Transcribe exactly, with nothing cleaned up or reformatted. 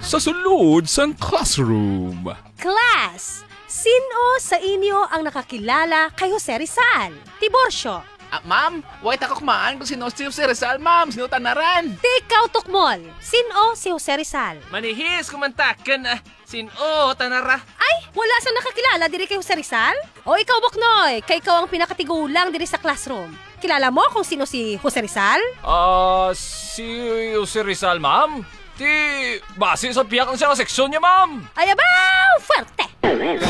sa sulod sang classroom. Class, sino sa inyo ang nakakilala kay Jose Rizal? Tiborcio. Ah, ma'am, wait ako kumaan kung sino si Jose Rizal, ma'am. Sino tanaran? Di ikaw, Tukmol. Sino si Jose Rizal? Manihis, kumantakan ah. Sino, tanara? Ay, wala sa nakakilala diri kay Jose Rizal? O ikaw, Boknoy, kay ikaw ang pinakatigulang diri sa classroom. Kilala mo kung sino si Jose Rizal? Ah, si Jose Rizal, ma'am? Ti, base sa piyak ang siya seksyon niya, ma'am. Ay, abaw! Fuerte!